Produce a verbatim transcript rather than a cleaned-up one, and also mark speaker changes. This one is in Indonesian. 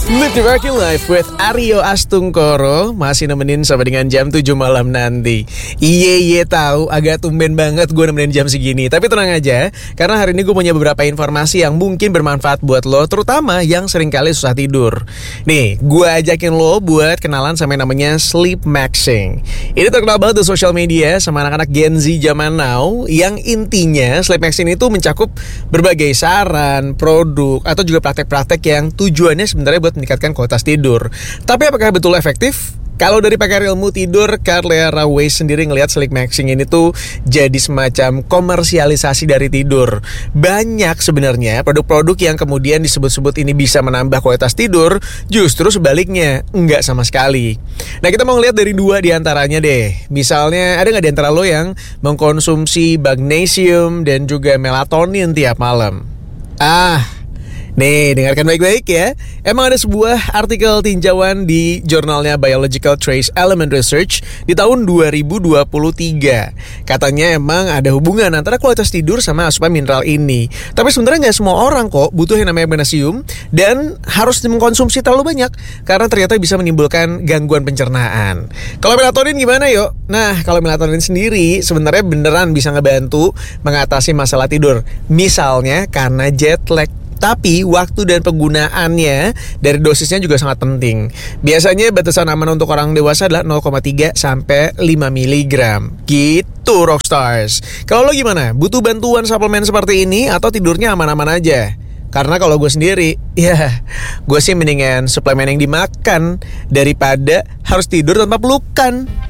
Speaker 1: Live the Working Life with Aryo Astungkoro. Masih nemenin sampai dengan jam tujuh malam nanti. Iye iye tahu agak tumben banget gue nemenin jam segini. Tapi tenang aja, karena hari ini gue punya beberapa informasi yang mungkin bermanfaat buat lo, terutama yang sering kali susah tidur. Nih, gue ajakin lo buat kenalan sama yang namanya sleep maxing. Ini terkenal banget di sosial media sama anak-anak Gen Z zaman now. Yang intinya sleep maxing itu mencakup berbagai saran, produk, atau juga praktek-praktek yang tujuannya sebenarnya buat meningkatkan kualitas tidur. Tapi apakah betul efektif? Kalau dari pakar ilmu tidur, Carlera Weiss sendiri ngelihat sleep maxing ini tuh jadi semacam komersialisasi dari tidur. Banyak sebenarnya produk-produk yang kemudian disebut-sebut ini bisa menambah kualitas tidur, justru sebaliknya, enggak sama sekali. Nah, kita mau ngeliat dari dua diantaranya deh. Misalnya, ada nggak di antara lo yang mengkonsumsi magnesium dan juga melatonin tiap malam? Ah, nih, dengarkan baik-baik ya. Emang ada sebuah artikel tinjauan di jurnalnya Biological Trace Element Research di tahun dua ribu dua puluh tiga. Katanya emang ada hubungan antara kualitas tidur sama asupan mineral ini. Tapi sebenarnya nggak semua orang kok butuh yang namanya magnesium dan harus mengkonsumsi terlalu banyak karena ternyata bisa menimbulkan gangguan pencernaan. Kalau melatonin gimana yuk? Nah, kalau melatonin sendiri sebenarnya beneran bisa ngebantu mengatasi masalah tidur. Misalnya karena jet lag. Tapi waktu dan penggunaannya dari dosisnya juga sangat penting. Biasanya batasan aman untuk orang dewasa adalah nol koma tiga sampai lima miligram. Gitu Rockstars. Kalau lo gimana? Butuh bantuan suplemen seperti ini atau tidurnya aman-aman aja? Karena kalau gue sendiri, ya gue sih mendingan suplemen yang dimakan daripada harus tidur tanpa pelukan.